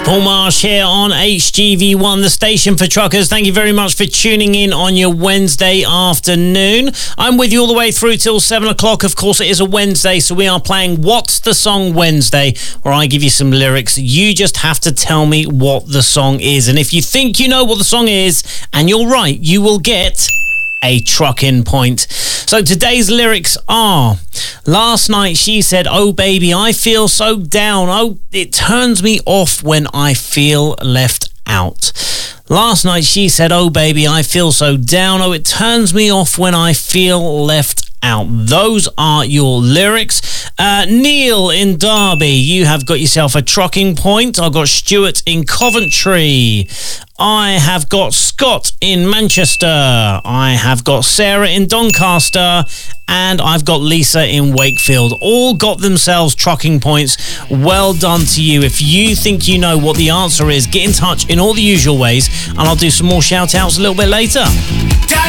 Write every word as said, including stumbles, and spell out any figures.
Paul Marsh here on H G V one, the station for truckers. Thank you very much for tuning in on your Wednesday afternoon. I'm with you all the way through till seven o'clock. Of course, it is a Wednesday, so we are playing What's the Song Wednesday, where I give you some lyrics. You just have to tell me what the song is. And if you think you know what the song is, and you're right, you will get a trucking point. So today's lyrics are: last night she said, oh baby, I feel so down. Oh, it turns me off when I feel left out. Last night she said, oh baby, I feel so down. Oh, it turns me off when I feel left out. Those are your lyrics. Uh, Neil in Derby, you have got yourself a trucking point. I've got Stuart in Coventry. I have got Scott in Manchester. I have got Sarah in Doncaster. And I've got Lisa in Wakefield. All got themselves trucking points. Well done to you. If you think you know what the answer is, get in touch in all the usual ways, and I'll do some more shout outs a little bit later.